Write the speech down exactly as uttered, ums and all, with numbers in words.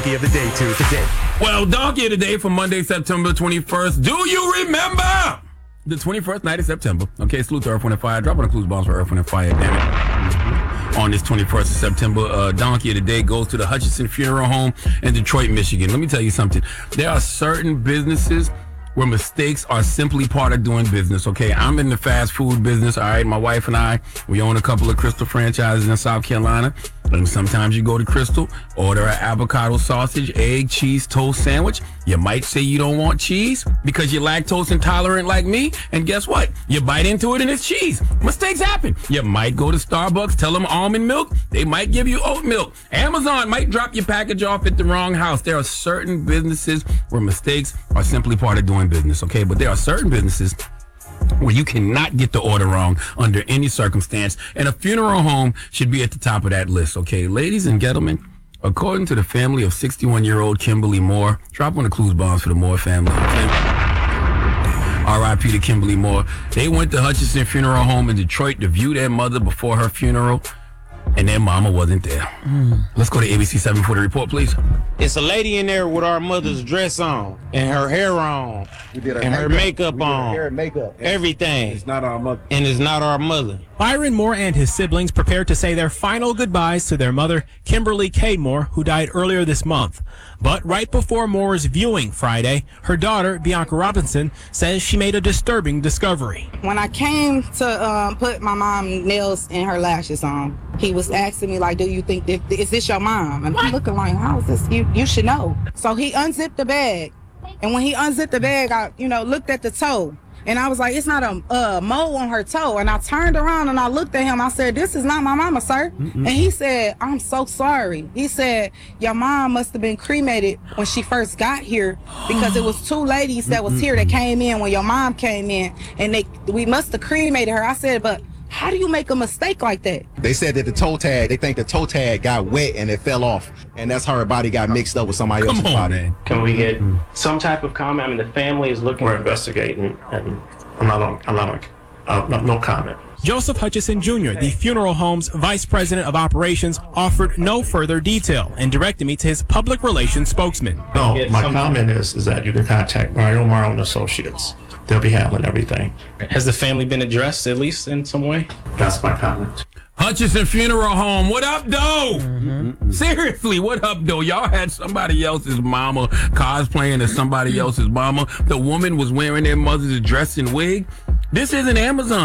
Donkey of the day to today. Well, Donkey of the day for Monday, September twenty-first. Do you remember the twenty-first night of September? Okay, salute to Earth, Wind, and Fire. Drop on the clues bombs for Earth, Wind, and Fire, damn it. On this twenty-first of September, uh, Donkey of the day goes to the Hutchinson Funeral Home in Detroit, Michigan. Let me tell you something. There are certain businesses where mistakes are simply part of doing business, okay? I'm in the fast food business, all right? My wife and I, we own a couple of Crystal franchises in South Carolina. And sometimes you go to Crystal, order an avocado sausage, egg, cheese, toast sandwich. You might say you don't want cheese because you're lactose intolerant like me. And guess what? You bite into it and it's cheese. Mistakes happen. You might go to Starbucks, tell them almond milk. They might give you oat milk. Amazon might drop your package off at the wrong house. There are certain businesses where mistakes are simply part of doing business, okay? But there are certain businesses where you cannot get the order wrong under any circumstance, and a funeral home should be at the top of that list, okay? Ladies and gentlemen, according to the family of sixty-one-year-old Kimberly Moore, drop on the clues bombs for the Moore family, okay? R I P to Kimberly Moore. They went to Hutchinson Funeral Home in Detroit to view their mother before her funeral, and their mama wasn't there. Mm. Let's go to A B C seven for the report, please. It's a lady in there with our mother's dress on and her hair on We did her and her makeup we did her on. hair and makeup. Everything. It's not our mother. And it's not our mother. Byron Moore and his siblings prepared to say their final goodbyes to their mother, Kimberly K. Moore, who died earlier this month. But right before Moore's viewing Friday, her daughter, Bianca Robinson, says she made a disturbing discovery. When I came to um, put my mom nails and her lashes on, he was asking me, like, do you think, this, is this your mom? And I'm looking like, how is this? You, you should know. So he unzipped the bag. And when he unzipped the bag, I, you know, looked at the toe. And I was like, it's not a uh, mole on her toe. And I turned around and I looked at him. I said, this is not my mama, sir. Mm-mm. And he said, I'm so sorry. He said, your mom must have been cremated when she first got here because it was two ladies that was here that came in when your mom came in. And they we must have cremated her. I said, but how do you make a mistake like that? They said that the toe tag, they think the toe tag got wet and it fell off. And that's how her body got mixed up with somebody Come else's on, body. man. Can we get some type of comment? I mean, the family is looking. We're investigating, and I'm not on. I'm not on. Uh, no, no comment. Joseph Hutchison Junior, the funeral home's vice president of operations, offered no further detail and directed me to his public relations spokesman. No, my comment is is that you can contact Mario Morrow and Associates. They'll be handling everything. Has the family been addressed at least in some way? That's my comment. Hutchinson Funeral Home, what up, though? Mm-hmm. Seriously, what up, though? Y'all had somebody else's mama cosplaying as somebody else's mama. The woman was wearing their mother's dress and wig. This isn't Amazon.